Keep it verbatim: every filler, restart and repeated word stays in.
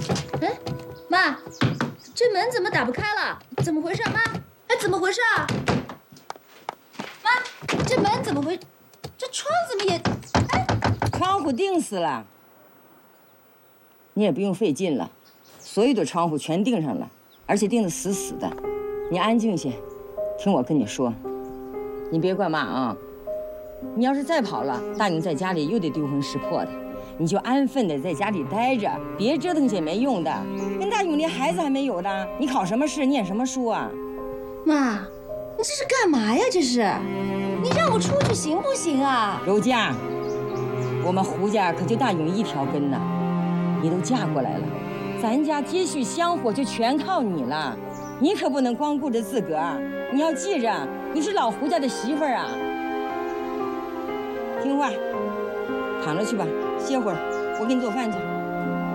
哎，妈，这门怎么打不开了？怎么回事，妈？哎，怎么回事啊？妈，这门怎么回？这窗怎么也……哎， 窗户钉死了。你也不用费劲了，所有的窗户全钉上了，而且钉得死死的。你安静些，听我跟你说。你别怪妈啊，你要是再跑了，大勇在家里又得丢魂失魄的。你就安分的在家里待着，别折腾些没用的。跟大勇连孩子还没有呢，你考什么试，念什么书啊？ 妈，你这是干嘛呀？这是，你让我出去行不行啊？ 柔佳，我们胡家可就大勇一条根呢。你都嫁过来了，咱家接续香火就全靠你了。你可不能光顾着自个儿，你要记着，你是老胡家的媳妇儿啊。听话，躺着去吧，歇会儿，我给你做饭去。